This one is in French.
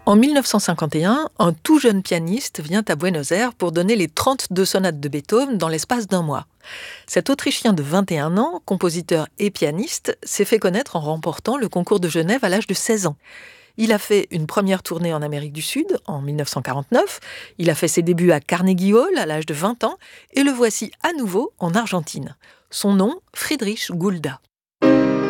En 1951, un tout jeune pianiste vient à Buenos Aires pour donner les 32 sonates de Beethoven dans l'espace d'un mois. Cet Autrichien de 21 ans, compositeur et pianiste, s'est fait connaître en remportant le concours de Genève à l'âge de 16 ans. Il a fait une première tournée en Amérique du Sud en 1949, il a fait ses débuts à Carnegie Hall à l'âge de 20 ans et le voici à nouveau en Argentine. Son nom, Friedrich Gulda.